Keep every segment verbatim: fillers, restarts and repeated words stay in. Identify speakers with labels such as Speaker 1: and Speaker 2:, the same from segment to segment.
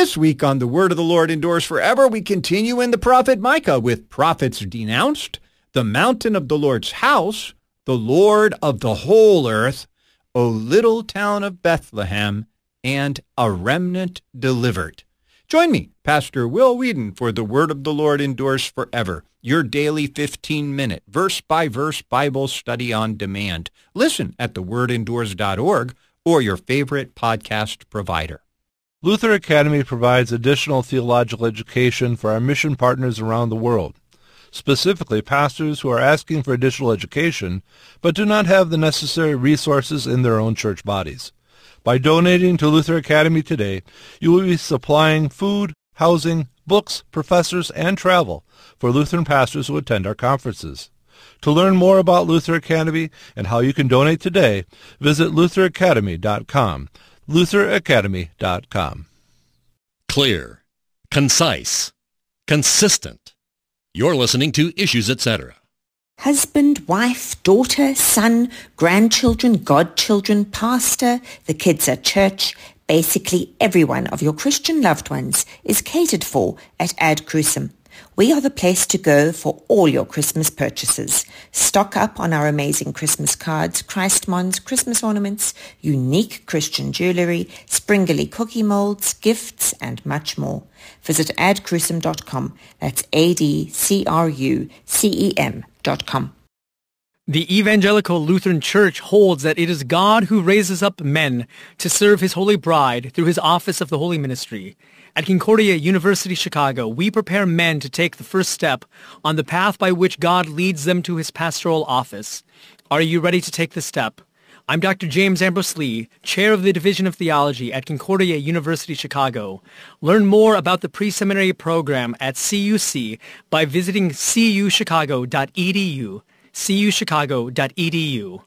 Speaker 1: This week on The Word of the Lord Endures Forever, we continue in the prophet Micah with prophets denounced, the mountain of the Lord's house, the Lord of the whole earth, O little town of Bethlehem, and a remnant delivered. Join me, Pastor Will Whedon, for The Word of the Lord Endures Forever, your daily fifteen-minute, verse-by-verse Bible study on demand. Listen at the word endures dot org or your favorite podcast provider.
Speaker 2: Luther Academy provides additional theological education for our mission partners around the world, specifically pastors who are asking for additional education but do not have the necessary resources in their own church bodies. By donating to Luther Academy today, you will be supplying food, housing, books, professors, and travel for Lutheran pastors who attend our conferences. To learn more about Luther Academy and how you can donate today, visit luther academy dot com. luther academy dot com.
Speaker 3: Clear, concise, consistent. You're listening to Issues, et cetera.
Speaker 4: Husband, wife, daughter, son, grandchildren, godchildren, pastor, the kids at church, basically every one of your Christian loved ones is catered for at Ad Crucem. We are the place to go for all your Christmas purchases. Stock up on our amazing Christmas cards, Christmons, Christmas ornaments, unique Christian jewelry, springly cookie molds, gifts, and much more. Visit ad crucem dot com. That's A D C R U C E M dot com.
Speaker 5: The Evangelical Lutheran Church holds that it is God who raises up men to serve his holy bride through his office of the holy ministry. At Concordia University, Chicago, we prepare men to take the first step on the path by which God leads them to his pastoral office. Are you ready to take the step? I'm Doctor James Ambrose Lee, Chair of the Division of Theology at Concordia University, Chicago. Learn more about the pre-seminary program at C U C by visiting c u chicago dot e d u. c u chicago dot e d u.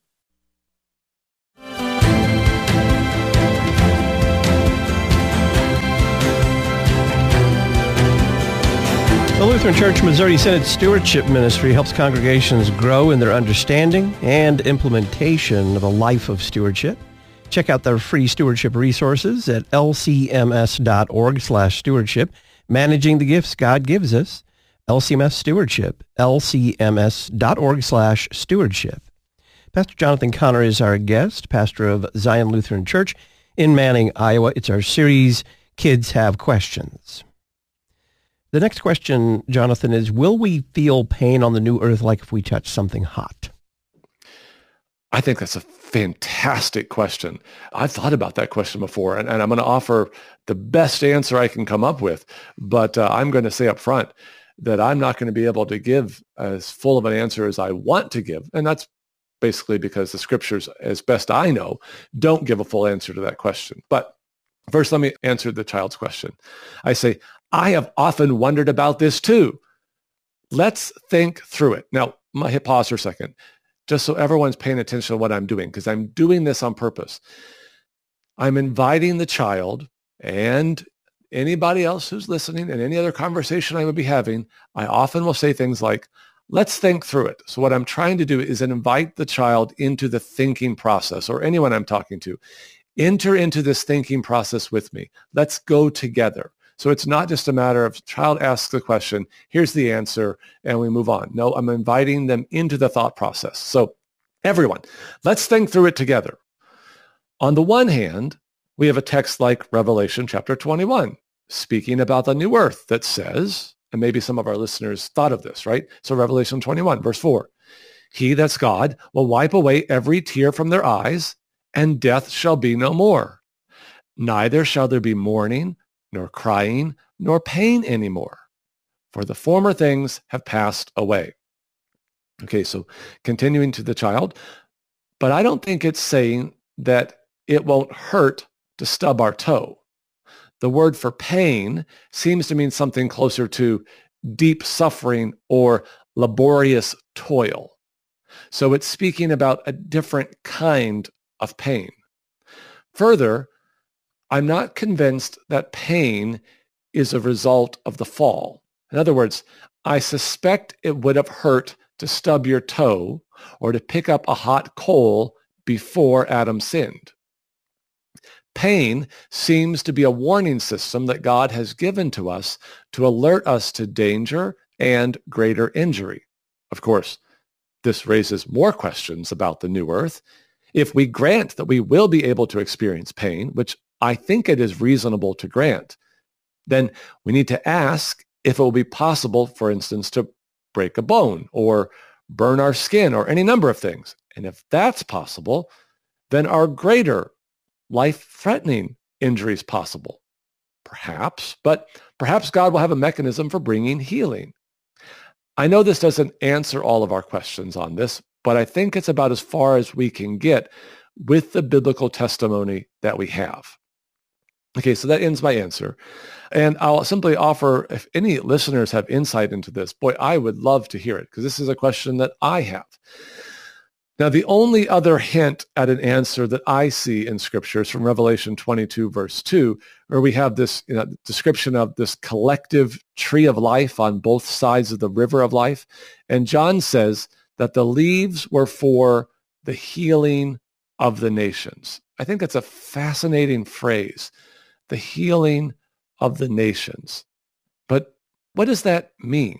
Speaker 6: The Lutheran Church Missouri Synod Stewardship Ministry helps congregations grow in their understanding and implementation of a life of stewardship. Check out their free stewardship resources at l c m s dot org slash stewardship, managing the gifts God gives us. L C M S Stewardship, l c m s dot org slash stewardship. Pastor Jonathan Connor is our guest, pastor of Zion Lutheran Church in Manning, Iowa. It's our series, Kids Have Questions. The next question, Jonathan, is, will we feel pain on the new earth like if we touch something hot?
Speaker 7: I think that's a fantastic question. I've thought about that question before, and, and I'm going to offer the best answer I can come up with, but uh, I'm going to say up front that I'm not going to be able to give as full of an answer as I want to give, and that's basically because the scriptures, as best I know, don't give a full answer to that question. But first, let me answer the child's question. I say, I have often wondered about this too. Let's think through it. Now, I'm going to hit pause for a second, just so everyone's paying attention to what I'm doing, because I'm doing this on purpose. I'm inviting the child and anybody else who's listening and any other conversation I would be having. I often will say things like, let's think through it. So what I'm trying to do is invite the child into the thinking process, or anyone I'm talking to. Enter into this thinking process with me. Let's go together. So it's not just a matter of child asks the question, here's the answer, and we move on. No, I'm inviting them into the thought process. So everyone, let's think through it together. On the one hand, we have a text like Revelation chapter twenty-one, speaking about the new earth that says, and maybe some of our listeners thought of this, right? So Revelation twenty-one, verse four, he, that's God, will wipe away every tear from their eyes, and death shall be no more. Neither shall there be mourning, nor crying, nor pain anymore, for the former things have passed away. Okay, so continuing to the child, but I don't think it's saying that it won't hurt to stub our toe. The word for pain seems to mean something closer to deep suffering or laborious toil. So it's speaking about a different kind of pain. Further, I'm not convinced that pain is a result of the fall. In other words, I suspect it would have hurt to stub your toe or to pick up a hot coal before Adam sinned. Pain seems to be a warning system that God has given to us to alert us to danger and greater injury. Of course, this raises more questions about the new earth. If we grant that we will be able to experience pain, which I think it is reasonable to grant, then we need to ask if it will be possible, for instance, to break a bone or burn our skin or any number of things. And if that's possible, then are greater life-threatening injuries possible? Perhaps, but perhaps God will have a mechanism for bringing healing. I know this doesn't answer all of our questions on this, but I think it's about as far as we can get with the biblical testimony that we have. Okay, so that ends my answer. And I'll simply offer, if any listeners have insight into this, boy, I would love to hear it, because this is a question that I have. Now, the only other hint at an answer that I see in Scripture is from Revelation twenty-two, verse two, where we have this, you know, description of this collective tree of life on both sides of the river of life. And John says that the leaves were for the healing of the nations. I think that's a fascinating phrase, the healing of the nations. But what does that mean?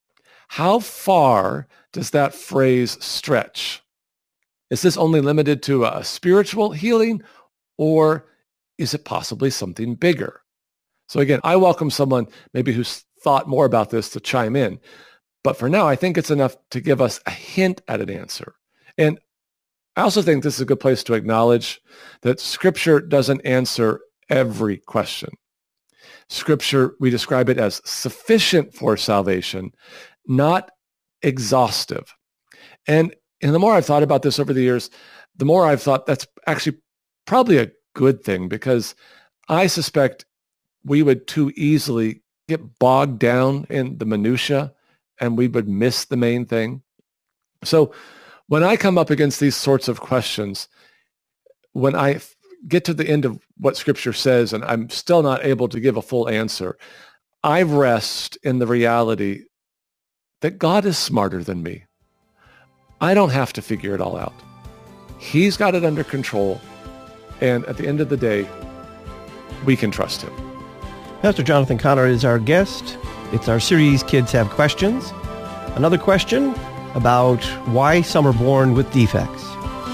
Speaker 7: How far does that phrase stretch? Is this only limited to a spiritual healing, or is it possibly something bigger? So again, I welcome someone maybe who's thought more about this to chime in. But for now, I think it's enough to give us a hint at an answer. And I also think this is a good place to acknowledge that Scripture doesn't answer every question. Scripture, we describe it as sufficient for salvation, not exhaustive. And And the more I've thought about this over the years, the more I've thought that's actually probably a good thing, because I suspect we would too easily get bogged down in the minutia and we would miss the main thing. So when I come up against these sorts of questions, when I get to the end of what Scripture says and I'm still not able to give a full answer, I rest in the reality that God is smarter than me. I don't have to figure it all out. He's got it under control. And at the end of the day, we can trust him.
Speaker 6: Pastor Jonathan Connor is our guest. It's our series, Kids Have Questions. Another question about why some are born with defects.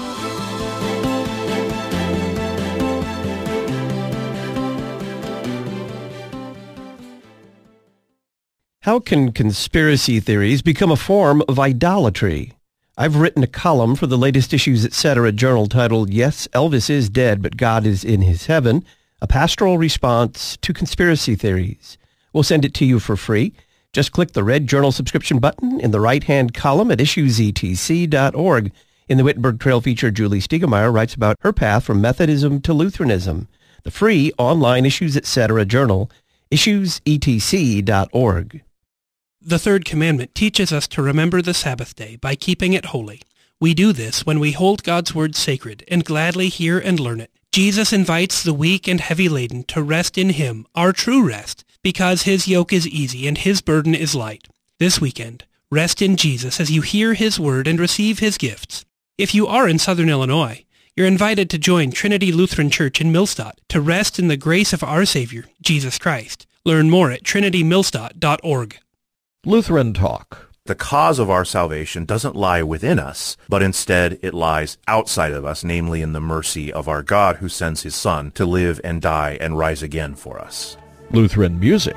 Speaker 6: How can conspiracy theories become a form of idolatry? I've written a column for the latest Issues Etc. journal titled, Yes, Elvis is Dead, but God is in His Heaven, a pastoral response to conspiracy theories. We'll send it to you for free. Just click the red journal subscription button in the right-hand column at issues e t c dot org. In the Wittenberg Trail feature, Julie Stiegemeyer writes about her path from Methodism to Lutheranism. The free online Issues Etc. journal, issues e t c dot org.
Speaker 8: The third commandment teaches us to remember the Sabbath day by keeping it holy. We do this when we hold God's word sacred and gladly hear and learn it. Jesus invites the weak and heavy laden to rest in Him, our true rest, because His yoke is easy and His burden is light. This weekend, rest in Jesus as you hear His word and receive His gifts. If you are in Southern Illinois, you're invited to join Trinity Lutheran Church in Millstadt to rest in the grace of our Savior, Jesus Christ. Learn more at trinity millstadt dot org.
Speaker 9: Lutheran Talk. The cause of our salvation doesn't lie within us, but instead it lies outside of us, namely in the mercy of our God who sends His Son to live and die and rise again for us.
Speaker 10: Lutheran Music.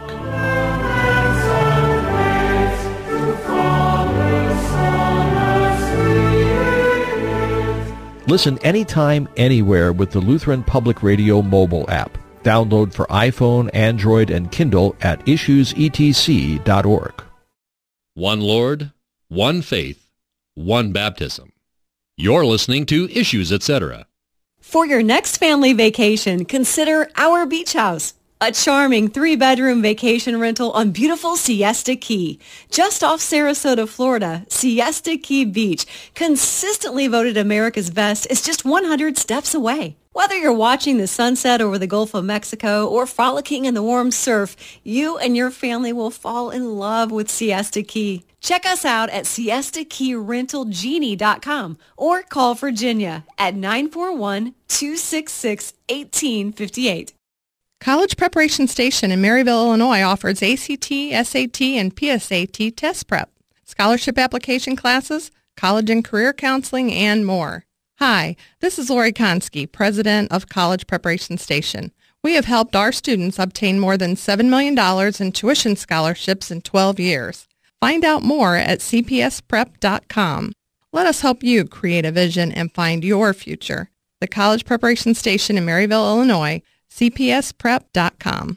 Speaker 10: Listen anytime, anywhere with the Lutheran Public Radio mobile app. Download for iPhone, Android, and Kindle at issues e t c dot org.
Speaker 3: One Lord, one faith, one baptism. You're listening to Issues Etc.
Speaker 11: For your next family vacation, consider Our Beach House, a charming three-bedroom vacation rental on beautiful Siesta Key. Just off Sarasota, Florida, Siesta Key Beach, consistently voted America's best, is just one hundred steps away. Whether you're watching the sunset over the Gulf of Mexico or frolicking in the warm surf, you and your family will fall in love with Siesta Key. Check us out at siesta key rental genie dot com or call Virginia at nine four one, two six six, one eight five eight.
Speaker 12: College Preparation Station in Maryville, Illinois offers A C T, S A T, and P S A T test prep, scholarship application classes, college and career counseling, and more. Hi, this is Lori Konski, President of College Preparation Station. We have helped our students obtain more than seven million dollars in tuition scholarships in twelve years. Find out more at c p s prep dot com. Let us help you create a vision and find your future. The College Preparation Station in Maryville, Illinois, c p s prep dot com.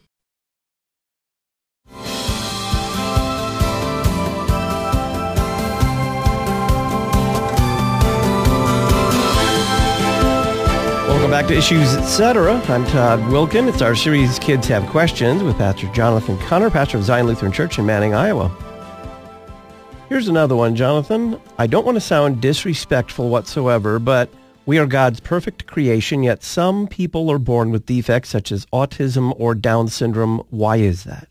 Speaker 6: Welcome back to Issues Etc. I'm Todd Wilkin. It's our series Kids Have Questions with Pastor Jonathan Connor, pastor of Zion Lutheran Church in Manning, Iowa. Here's another one, Jonathan. I don't want to sound disrespectful whatsoever, but we are God's perfect creation, yet some people are born with defects such as autism or Down syndrome. Why is that?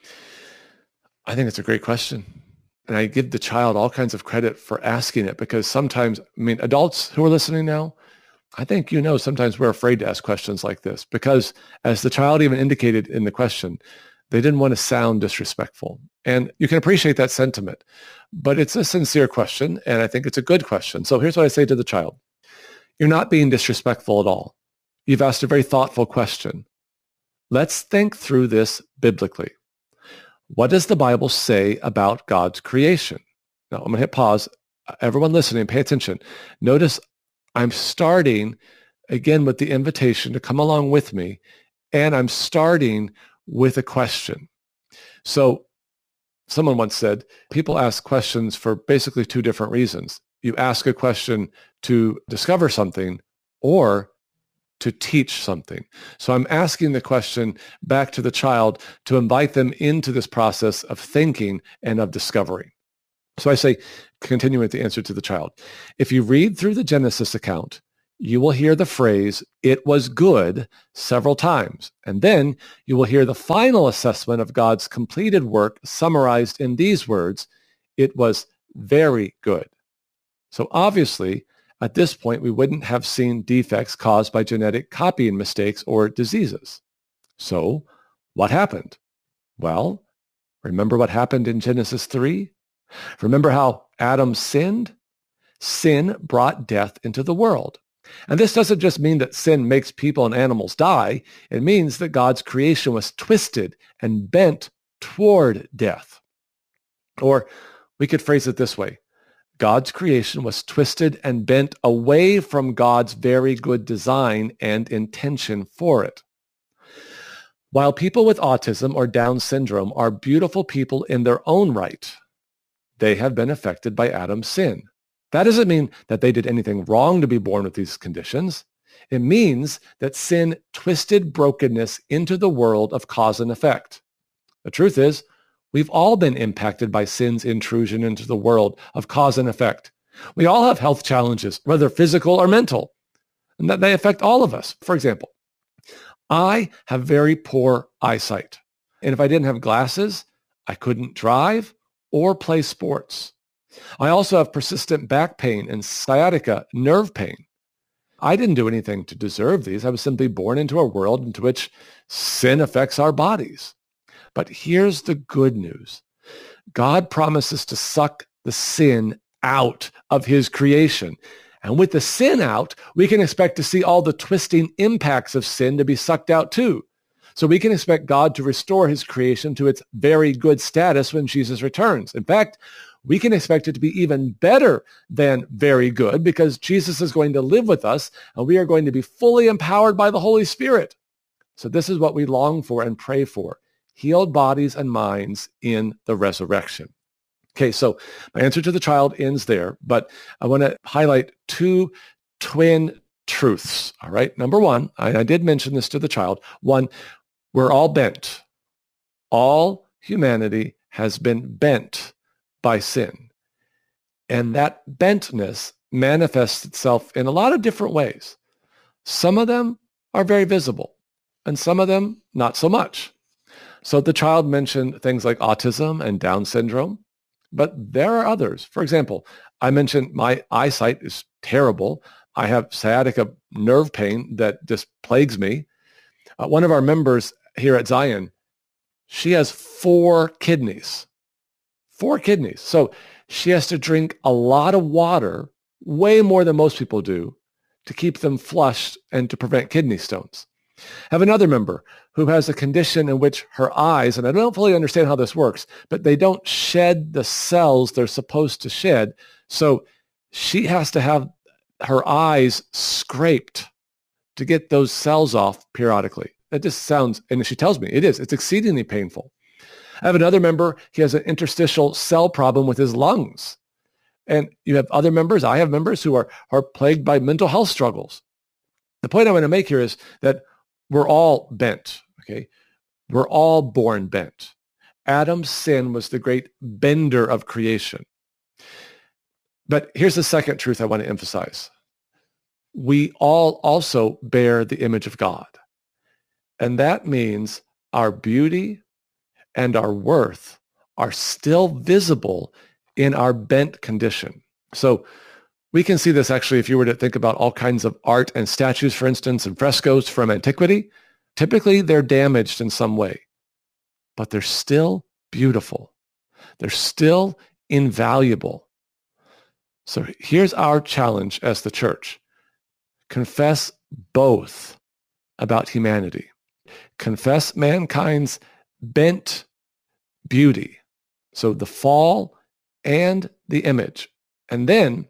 Speaker 7: I think it's a great question. And I give the child all kinds of credit for asking it, because sometimes, I mean, adults who are listening now, I think you know sometimes we're afraid to ask questions like this because, as the child even indicated in the question, they didn't want to sound disrespectful. And you can appreciate that sentiment, but it's a sincere question, and I think it's a good question. So here's what I say to the child. You're not being disrespectful at all. You've asked a very thoughtful question. Let's think through this biblically. What does the Bible say about God's creation? Now, I'm going to hit pause. Everyone listening, pay attention. Notice I'm starting, again, with the invitation to come along with me, and I'm starting with a question. So someone once said, people ask questions for basically two different reasons. You ask a question to discover something or to teach something. So I'm asking the question back to the child to invite them into this process of thinking and of discovery. So I say, continue with the answer to the child. If you read through the Genesis account, you will hear the phrase, "it was good," several times. And then you will hear the final assessment of God's completed work summarized in these words, "it was very good." So obviously, at this point, we wouldn't have seen defects caused by genetic copying mistakes or diseases. So what happened? Well, remember what happened in Genesis three? Remember how Adam sinned? Sin brought death into the world. And this doesn't just mean that sin makes people and animals die. It means that God's creation was twisted and bent toward death. Or we could phrase it this way. God's creation was twisted and bent away from God's very good design and intention for it. While people with autism or Down syndrome are beautiful people in their own right, they have been affected by Adam's sin. That doesn't mean that they did anything wrong to be born with these conditions. It means that sin twisted brokenness into the world of cause and effect. The truth is, we've all been impacted by sin's intrusion into the world of cause and effect. We all have health challenges, whether physical or mental, and that they affect all of us. For example, I have very poor eyesight. And if I didn't have glasses, I couldn't drive or play sports. I also have persistent back pain and sciatica nerve pain. I didn't do anything to deserve these. I was simply born into a world into which sin affects our bodies. But here's the good news. God promises to suck the sin out of his creation. And with the sin out, we can expect to see all the twisting impacts of sin to be sucked out too. So we can expect God to restore his creation to its very good status when Jesus returns. In fact, we can expect it to be even better than very good because Jesus is going to live with us and we are going to be fully empowered by the Holy Spirit. So this is what we long for and pray for, healed bodies and minds in the resurrection. Okay, so my answer to the child ends there, but I want to highlight two twin truths, all right? Number one, I, I did mention this to the child. One, we're all bent. All humanity has been bent by sin. And that bentness manifests itself in a lot of different ways. Some of them are very visible, and some of them not so much. So the child mentioned things like autism and Down syndrome. But there are others. For example, I mentioned my eyesight is terrible. I have sciatica nerve pain that just plagues me. Uh, one of our members here at Zion, she has four kidneys. Four kidneys. So she has to drink a lot of water, way more than most people do, to keep them flushed and to prevent kidney stones. I have another member who has a condition in which her eyes, and I don't fully understand how this works, but they don't shed the cells they're supposed to shed. So she has to have her eyes scraped to get those cells off periodically. That just sounds, and she tells me it is, it's exceedingly painful. I have another member, he has an interstitial cell problem with his lungs. And you have other members, I have members who are, are plagued by mental health struggles. The point I want to make here is that we're all bent, okay? We're all born bent. Adam's sin was the great bender of creation. But here's the second truth I want to emphasize. We all also bear the image of God. And that means our beauty and our worth are still visible in our bent condition. So we can see this actually if you were to think about all kinds of art and statues, for instance, and frescoes from antiquity. Typically, they're damaged in some way, but they're still beautiful. They're still invaluable. So here's our challenge as the church. Confess both about humanity. Confess mankind's bent beauty. So the fall and the image. And then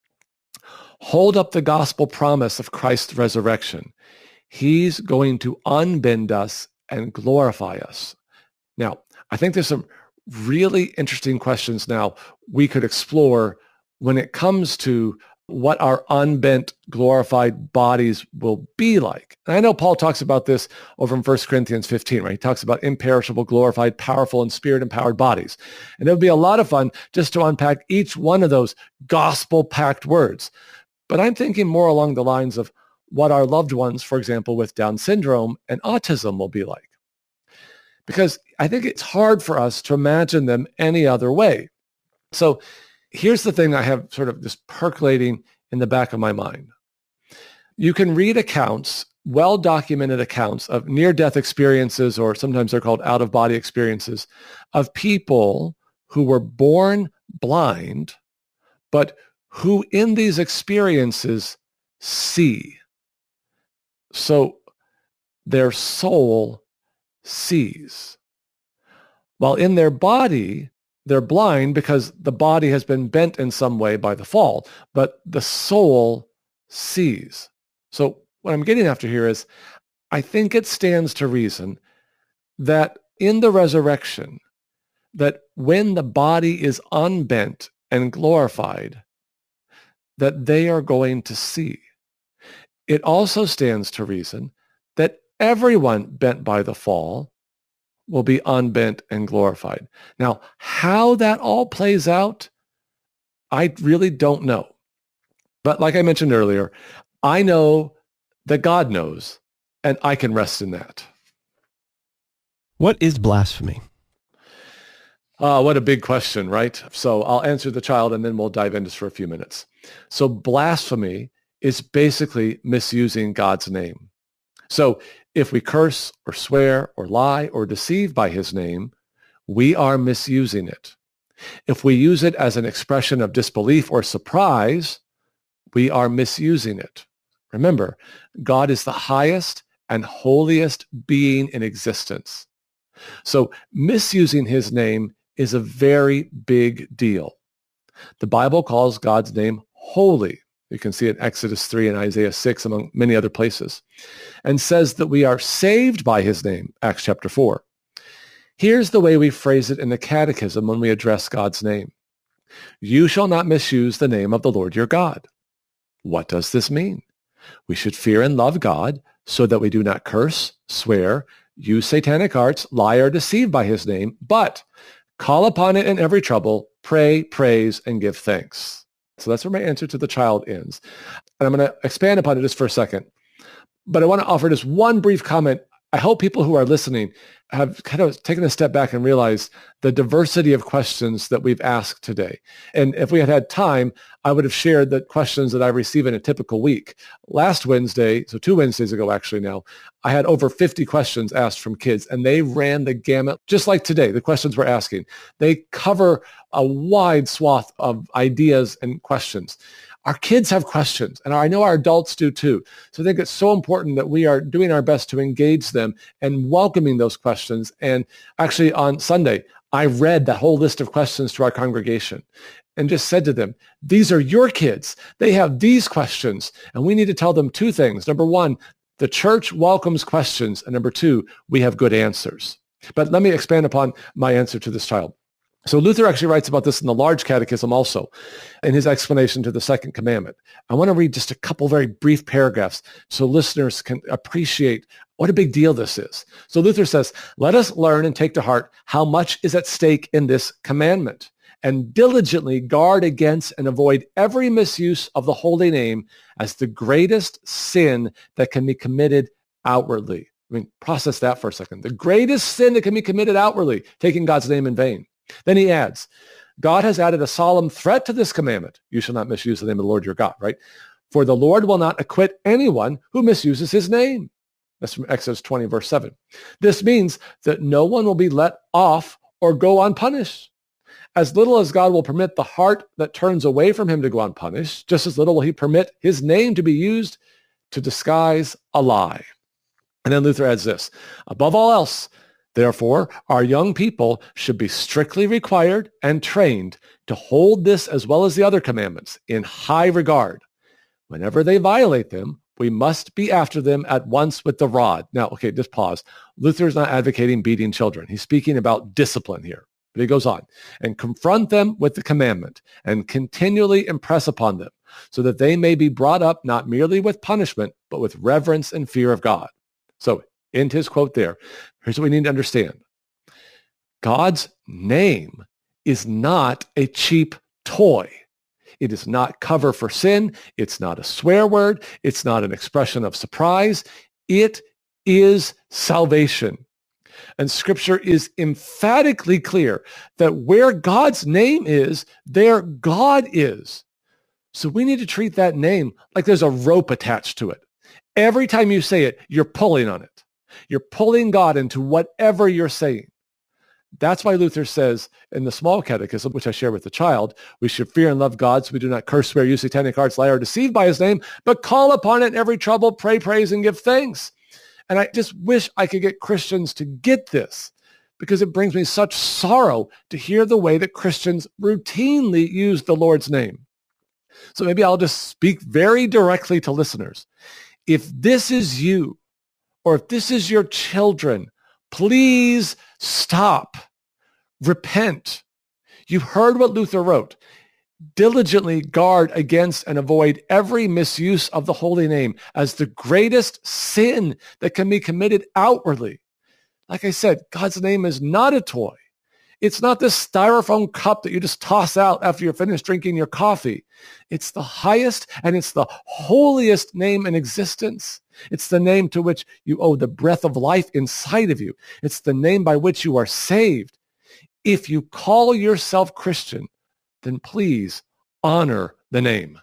Speaker 7: hold up the gospel promise of Christ's resurrection. He's going to unbend us and glorify us. Now, I think there's some really interesting questions now we could explore when it comes to what our unbent, glorified bodies will be like. And I know Paul talks about this over in First Corinthians fifteen, right? He talks about imperishable, glorified, powerful, and spirit-empowered bodies. And it would be a lot of fun just to unpack each one of those gospel-packed words. But I'm thinking more along the lines of what our loved ones, for example, with Down syndrome and autism will be like. Because I think it's hard for us to imagine them any other way. So here's the thing I have sort of just percolating in the back of my mind. You can read accounts, well-documented accounts of near-death experiences, or sometimes they're called out-of-body experiences, of people who were born blind, but who in these experiences see. So their soul sees. While in their body, they're blind because the body has been bent in some way by the fall, but the soul sees. So what I'm getting after here is, I think it stands to reason that in the resurrection, that when the body is unbent and glorified, that they are going to see. It also stands to reason that everyone bent by the fall will be unbent and glorified. Now, how that all plays out, I really don't know. But like I mentioned earlier, I know that God knows, and I can rest in that.
Speaker 6: What is blasphemy?
Speaker 7: Uh, what a big question, right? So I'll answer the child, and then we'll dive into this for a few minutes. So blasphemy is basically misusing God's name. So if we curse or swear or lie or deceive by his name, we are misusing it. If we use it as an expression of disbelief or surprise, we are misusing it. Remember, God is the highest and holiest being in existence. So misusing his name is a very big deal. The Bible calls God's name holy. You can see it in Exodus three and Isaiah six, among many other places, and says that we are saved by his name, Acts chapter four. Here's the way we phrase it in the Catechism when we address God's name. You shall not misuse the name of the Lord your God. What does this mean? We should fear and love God so that we do not curse, swear, use satanic arts, lie, or deceive by his name, but call upon it in every trouble, pray, praise, and give thanks. So that's where my answer to the child ends. And I'm going to expand upon it just for a second. But I want to offer just one brief comment I hope people who are listening have kind of taken a step back and realized the diversity of questions that we've asked today. And if we had had time, I would have shared the questions that I receive in a typical week. Last Wednesday, so two Wednesdays ago actually now, I had over fifty questions asked from kids, and they ran the gamut, just like today, the questions we're asking. They cover a wide swath of ideas and questions. Our kids have questions, and I know our adults do too. So I think it's so important that we are doing our best to engage them and welcoming those questions. And actually on Sunday, I read that whole list of questions to our congregation and just said to them, these are your kids. They have these questions, and we need to tell them two things. Number one, the church welcomes questions, and number two, we have good answers. But let me expand upon my answer to this child. So Luther actually writes about this in the Large Catechism also, in his explanation to the Second Commandment. I want to read just a couple very brief paragraphs so listeners can appreciate what a big deal this is. So Luther says, let us learn and take to heart how much is at stake in this commandment, and diligently guard against and avoid every misuse of the holy name as the greatest sin that can be committed outwardly. I mean, process that for a second. The greatest sin that can be committed outwardly, taking God's name in vain. Then he adds, God has added a solemn threat to this commandment. You shall not misuse the name of the Lord your God, right? For the Lord will not acquit anyone who misuses his name. That's from Exodus twenty, verse seven. This means that no one will be let off or go unpunished. As little as God will permit the heart that turns away from him to go unpunished, just as little will he permit his name to be used to disguise a lie. And then Luther adds this, above all else, therefore, our young people should be strictly required and trained to hold this as well as the other commandments in high regard. Whenever they violate them, we must be after them at once with the rod. Now, okay, just pause. Luther is not advocating beating children. He's speaking about discipline here. But he goes on, and confront them with the commandment and continually impress upon them so that they may be brought up not merely with punishment, but with reverence and fear of God. So, in his quote there, here's what we need to understand. God's name is not a cheap toy. It is not cover for sin. It's not a swear word. It's not an expression of surprise. It is salvation. And Scripture is emphatically clear that where God's name is, there God is. So we need to treat that name like there's a rope attached to it. Every time you say it, you're pulling on it. You're pulling God into whatever you're saying. That's why Luther says in the Small Catechism, which I share with the child, we should fear and love God so we do not curse, swear, use satanic arts, lie, or deceive by his name, but call upon it in every trouble, pray, praise, and give thanks. And I just wish I could get Christians to get this, because it brings me such sorrow to hear the way that Christians routinely use the Lord's name. So maybe I'll just speak very directly to listeners. If this is you, or if this is your children, please stop. Repent. You heard what Luther wrote. Diligently guard against and avoid every misuse of the holy name as the greatest sin that can be committed outwardly. Like I said, God's name is not a toy. It's not this styrofoam cup that you just toss out after you're finished drinking your coffee. It's the highest and it's the holiest name in existence. It's the name to which you owe the breath of life inside of you. It's the name by which you are saved. If you call yourself Christian, then please honor the name.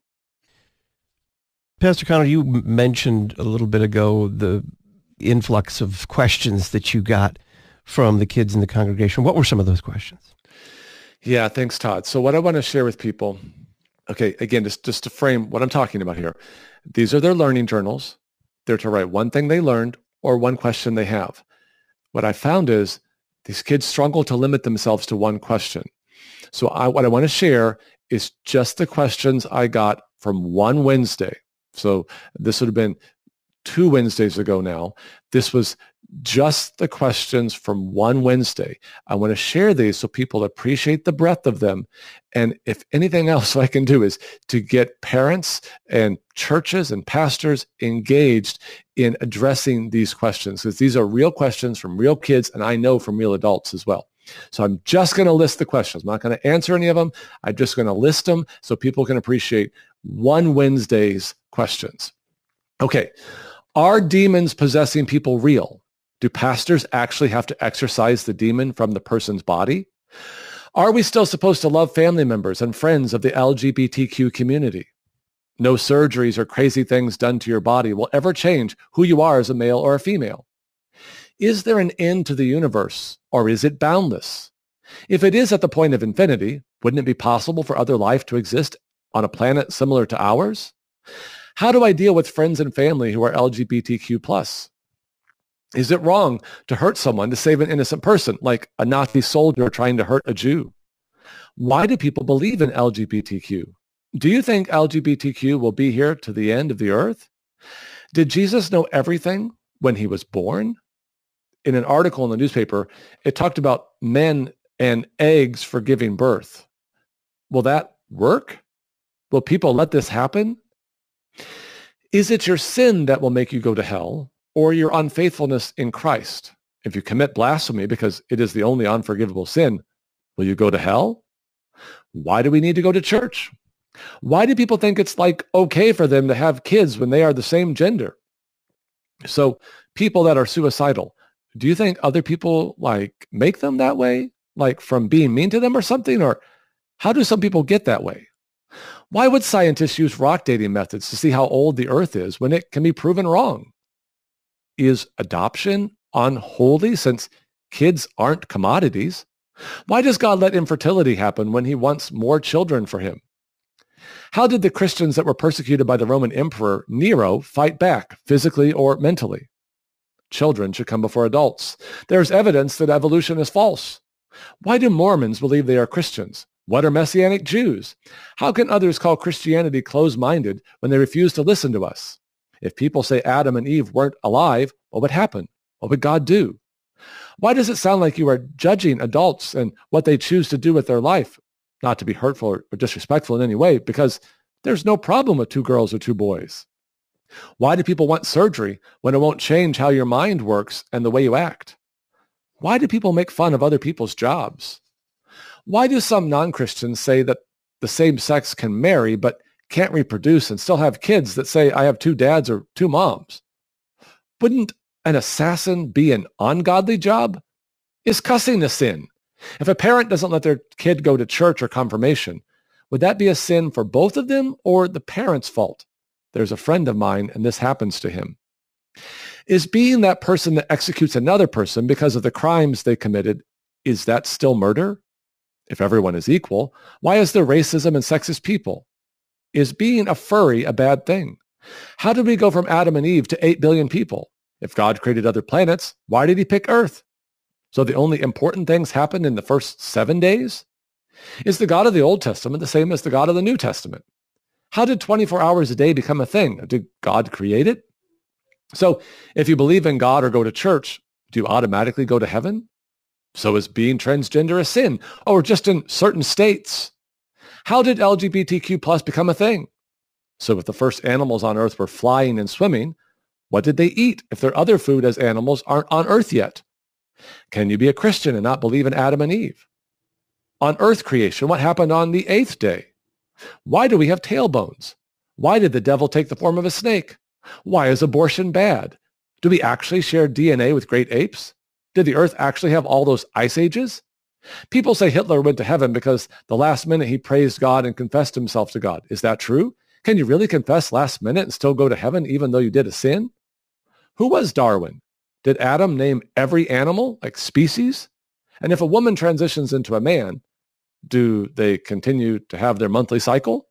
Speaker 6: Pastor Connor, you mentioned a little bit ago the influx of questions that you got from the kids in the congregation. What were some of those questions?
Speaker 7: Yeah, thanks, Todd. So what I want to share with people, okay, again, just, just to frame what I'm talking about here, these are their learning journals. They're to write one thing they learned or one question they have. What I found is these kids struggle to limit themselves to one question. So I, what I want to share is just the questions I got from one Wednesday. So this would have been two Wednesdays ago now. This was just the questions from one Wednesday. I want to share these so people appreciate the breadth of them. And if anything else I can do is to get parents and churches and pastors engaged in addressing these questions, because these are real questions from real kids, and I know from real adults as well. So I'm just going to list the questions. I'm not going to answer any of them. I'm just going to list them so people can appreciate one Wednesday's questions. Okay. Are demons possessing people real? Do pastors actually have to exorcise the demon from the person's body? Are we still supposed to love family members and friends of the L G B T Q community? No surgeries or crazy things done to your body will ever change who you are as a male or a female. Is there an end to the universe, or is it boundless? If it is at the point of infinity, wouldn't it be possible for other life to exist on a planet similar to ours? How do I deal with friends and family who are L G B T Q plus? Is it wrong to hurt someone to save an innocent person, like a Nazi soldier trying to hurt a Jew? Why do people believe in L G B T Q? Do you think L G B T Q will be here to the end of the earth? Did Jesus know everything when he was born? In an article in the newspaper, it talked about men and eggs for giving birth. Will that work? Will people let this happen? Is it your sin that will make you go to hell, or your unfaithfulness in Christ? If you commit blasphemy because it is the only unforgivable sin, will you go to hell? Why do we need to go to church? Why do people think it's like okay for them to have kids when they are the same gender? So people that are suicidal, do you think other people like make them that way? Like from being mean to them or something? Or how do some people get that way? Why would scientists use rock dating methods to see how old the earth is when it can be proven wrong? Is adoption unholy since kids aren't commodities? Why does God let infertility happen when he wants more children for him? How did the Christians that were persecuted by the Roman Emperor Nero fight back, physically or mentally? Children should come before adults. There's evidence that evolution is false. Why do Mormons believe they are Christians? What are Messianic Jews? How can others call Christianity closed-minded when they refuse to listen to us? If people say Adam and Eve weren't alive, what would happen? What would God do? Why does it sound like you are judging adults and what they choose to do with their life? Not to be hurtful or disrespectful in any way, because there's no problem with two girls or two boys. Why do people want surgery when it won't change how your mind works and the way you act? Why do people make fun of other people's jobs? Why do some non-Christians say that the same sex can marry but can't reproduce and still have kids that say, I have two dads or two moms? Wouldn't an assassin be an ungodly job? Is cussing a sin? If a parent doesn't let their kid go to church or confirmation, would that be a sin for both of them or the parent's fault? There's a friend of mine, and this happens to him. Is being that person that executes another person because of the crimes they committed, is that still murder? If everyone is equal, why is there racism and sexist people? Is being a furry a bad thing? How did we go from Adam and Eve to eight billion people? If God created other planets, why did he pick Earth? So the only important things happened in the first seven days? Is the God of the Old Testament the same as the God of the New Testament? How did twenty-four hours a day become a thing? Did God create it? So if you believe in God or go to church, do you automatically go to heaven? So is being transgender a sin, or just in certain states? How did L G B T Q plus become a thing? So if the first animals on Earth were flying and swimming, what did they eat if their other food as animals aren't on Earth yet? Can you be a Christian and not believe in Adam and Eve? On Earth creation, what happened on the eighth day? Why do we have tailbones? Why did the devil take the form of a snake? Why is abortion bad? Do we actually share D N A with great apes? Did the Earth actually have all those ice ages? People say Hitler went to heaven because the last minute he praised God and confessed himself to God. Is that true? Can you really confess last minute and still go to heaven even though you did a sin? Who was Darwin? Did Adam name every animal, like species? And if a woman transitions into a man, do they continue to have their monthly cycle?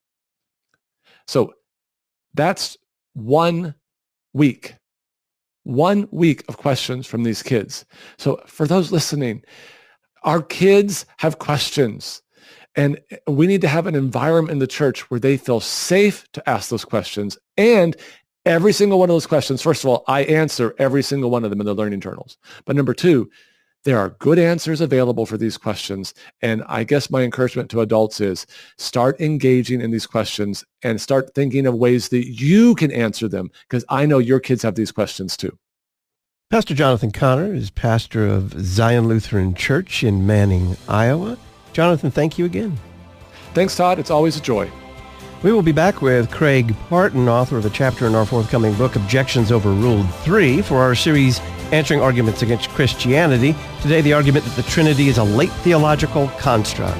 Speaker 7: So that's one week. One week of questions from these kids. So for those listening, our kids have questions, and we need to have an environment in the church where they feel safe to ask those questions. And every single one of those questions, first of all, I answer every single one of them in the learning journals. But number two, there are good answers available for these questions. And I guess my encouragement to adults is start engaging in these questions and start thinking of ways that you can answer them, because I know your kids have these questions too.
Speaker 6: Pastor Jonathan Conner is pastor of Zion Lutheran Church in Manning, Iowa. Jonathan, thank you again.
Speaker 7: Thanks, Todd. It's always a joy.
Speaker 6: We will be back with Craig Parton, author of a chapter in our forthcoming book, Objections Overruled three, for our series Answering Arguments Against Christianity. Today, the argument that the Trinity is a late theological construct.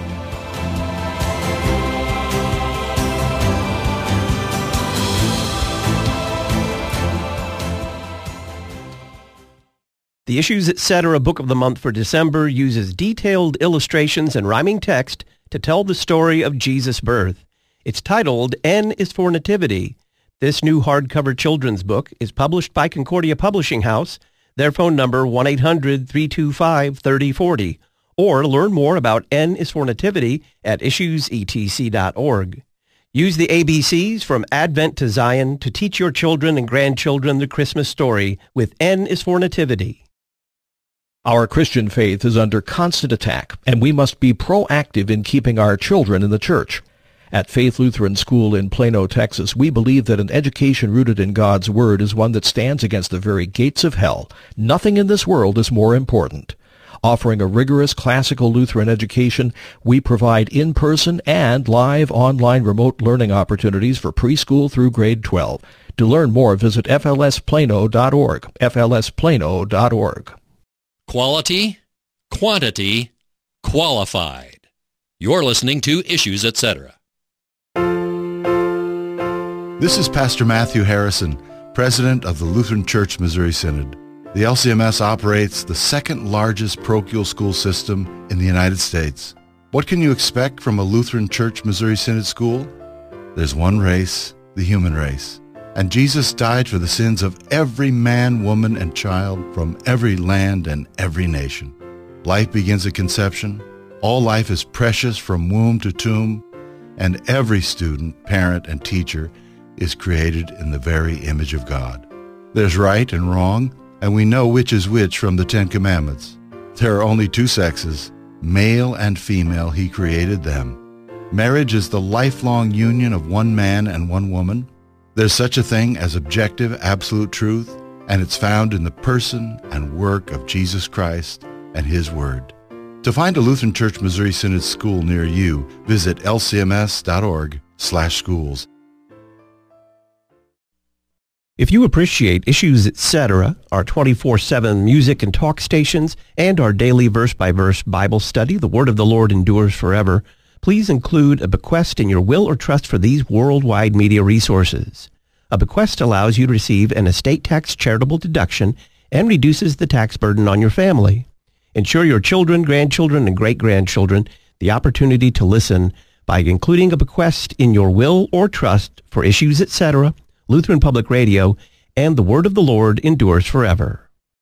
Speaker 6: The Issues Etc. Book of the Month for December uses detailed illustrations and rhyming text to tell the story of Jesus' birth. It's titled N is for Nativity. This new hardcover children's book is published by Concordia Publishing House. Their phone number one eight hundred, three two five, three oh four oh. Or learn more about N is for Nativity at issues e t c dot org. Use the A B Cs from Advent to Zion to teach your children and grandchildren the Christmas story with N is for Nativity.
Speaker 10: Our Christian faith is under constant attack, and we must be proactive in keeping our children in the church. At Faith Lutheran School in Plano, Texas, we believe that an education rooted in God's Word is one that stands against the very gates of hell. Nothing in this world is more important. Offering a rigorous classical Lutheran education, we provide in-person and live online remote learning opportunities for preschool through grade twelve. To learn more, visit f l s plano dot org, f l s plano dot org.
Speaker 3: Quality, quantity, qualified. You're listening to Issues Etc.
Speaker 13: This is Pastor Matthew Harrison, President of the Lutheran Church Missouri Synod. The L C M S operates the second largest parochial school system in the United States. What can you expect from a Lutheran Church Missouri Synod school? There's one race, the human race. And Jesus died for the sins of every man, woman, and child from every land and every nation. Life begins at conception. All life is precious from womb to tomb. And every student, parent, and teacher is created in the very image of God. There's right and wrong, and we know which is which from the Ten Commandments. There are only two sexes, male and female. He created them. Marriage is the lifelong union of one man and one woman. There's such a thing as objective, absolute truth, and it's found in the person and work of Jesus Christ and His Word. To find a Lutheran Church Missouri Synod school near you, visit l c m s dot org slash schools.
Speaker 6: If you appreciate Issues Etc., our twenty-four seven music and talk stations, and our daily verse-by-verse Bible study, The Word of the Lord Endures Forever, please include a bequest in your will or trust for these worldwide media resources. A bequest allows you to receive an estate tax charitable deduction and reduces the tax burden on your family. Ensure your children, grandchildren, and great-grandchildren the opportunity to listen by including a bequest in your will or trust for Issues Etc., Lutheran Public Radio, and The Word of the Lord Endures Forever.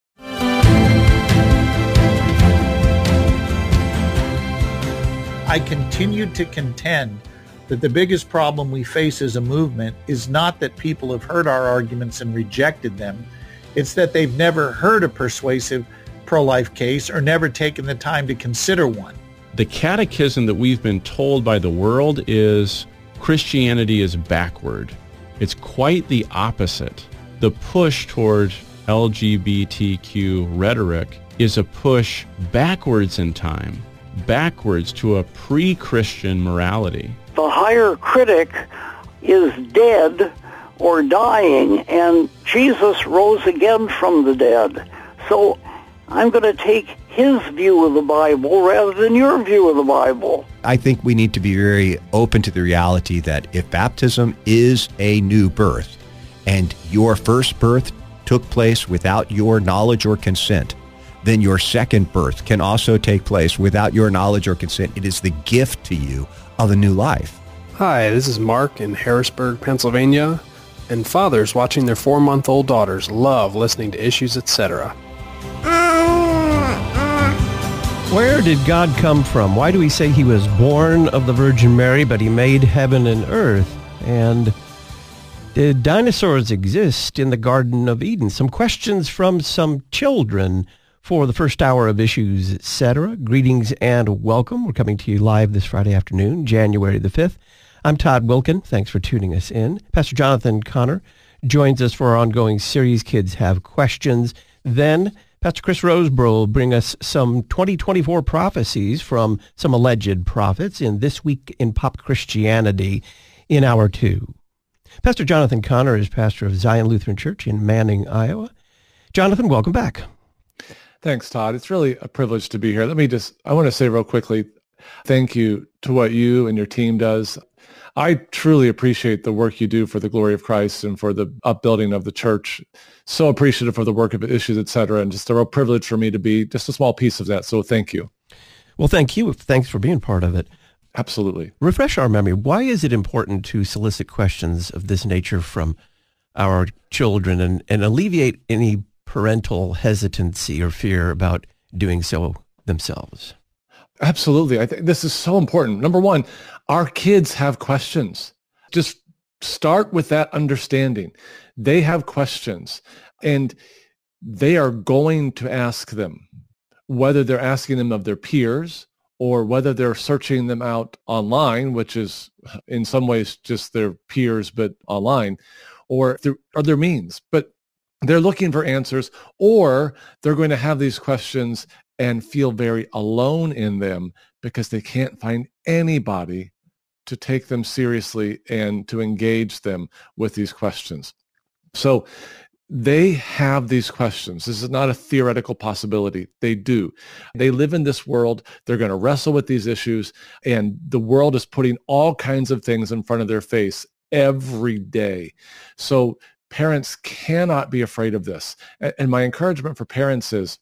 Speaker 14: I continue to contend that the biggest problem we face as a movement is not that people have heard our arguments and rejected them. It's that they've never heard a persuasive pro-life case or never taken the time to consider one.
Speaker 15: The catechism that we've been told by the world is Christianity is backward. It's quite the opposite. The push toward L G B T Q rhetoric is a push backwards in time, backwards to a pre-Christian morality.
Speaker 16: The higher critic is dead or dying, and Jesus rose again from the dead. So I'm going to take his view of the Bible rather than your view of the Bible.
Speaker 1: I think we need to be very open to the reality that if baptism is a new birth and your first birth took place without your knowledge or consent, then your second birth can also take place without your knowledge or consent. It is the gift to you of a new life.
Speaker 17: Hi, this is Mark in Harrisburg, Pennsylvania, and fathers watching their four-month-old daughters love listening to Issues Etc.
Speaker 6: Where did God come from? Why do we say he was born of the Virgin Mary, but he made heaven and earth? And did dinosaurs exist in the Garden of Eden? Some questions from some children for the first hour of Issues Etc. Greetings and welcome. We're coming to you live this Friday afternoon, January the fifth. I'm Todd Wilkin. Thanks for tuning us in. Pastor Jonathan Connor joins us for our ongoing series, Kids Have Questions. Then Pastor Chris Roseborough will bring us some twenty twenty-four prophecies from some alleged prophets in This Week in Pop Christianity. in hour two. Pastor Jonathan Connor is pastor of Zion Lutheran Church in Manning, Iowa. Jonathan, welcome back.
Speaker 7: Thanks, Todd. It's really a privilege to be here. Let me just, I want to say real quickly, thank you to what you and your team does. I truly appreciate the work you do for the glory of Christ and for the upbuilding of the church. So appreciative for the work of Issues, et cetera, and just a real privilege for me to be just a small piece of that. So thank you.
Speaker 6: Well, thank you. Thanks for being part of it.
Speaker 7: Absolutely.
Speaker 6: Refresh our memory. Why is it important to solicit questions of this nature from our children and, and alleviate any parental hesitancy or fear about doing so themselves?
Speaker 7: Absolutely. I think this is so important. Number one, our kids have questions. Just start with that understanding. They have questions, and they are going to ask them, whether they're asking them of their peers or whether they're searching them out online, which is in some ways just their peers, but online, or through other means. But they're looking for answers, or they're going to have these questions and feel very alone in them because they can't find anybody to take them seriously and to engage them with these questions. So they have these questions. This is not a theoretical possibility. They do. They live in this world. They're going to wrestle with these issues, and the world is putting all kinds of things in front of their face every day. So parents cannot be afraid of this. And my encouragement for parents is,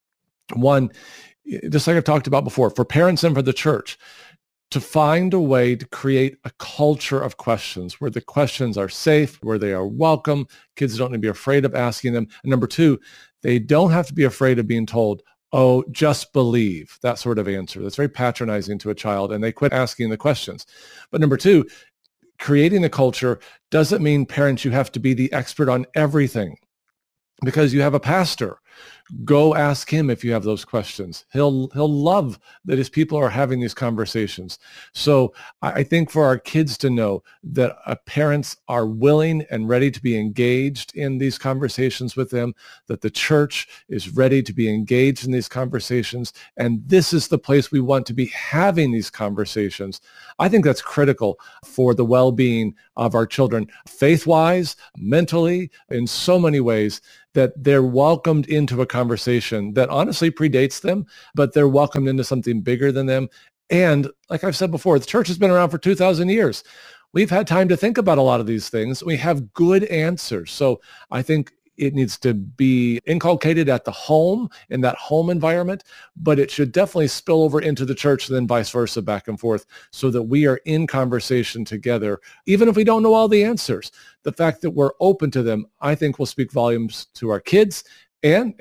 Speaker 7: one, just like I've talked about before, for parents and for the church, to find a way to create a culture of questions where the questions are safe, where they are welcome. Kids don't need to be afraid of asking them. And number two, they don't have to be afraid of being told, oh, just believe, that sort of answer. That's very patronizing to a child, and they quit asking the questions. But number two, creating a culture doesn't mean, parents, you have to be the expert on everything. Because you have a pastor, go ask him if you have those questions. He'll he'll love that his people are having these conversations. So I think for our kids to know that uh, parents are willing and ready to be engaged in these conversations with them, that the church is ready to be engaged in these conversations, and this is the place we want to be having these conversations. I think that's critical for the well-being of our children, faith-wise, mentally, in so many ways, that they're welcomed into a conversation that honestly predates them, but they're welcomed into something bigger than them. And like I've said before, the church has been around for two thousand years. We've had time to think about a lot of these things. We have good answers. So I think it needs to be inculcated at the home, in that home environment, but it should definitely spill over into the church, then vice versa, back and forth, so that we are in conversation together, even if we don't know all the answers. The fact that we're open to them, I think, will speak volumes to our kids and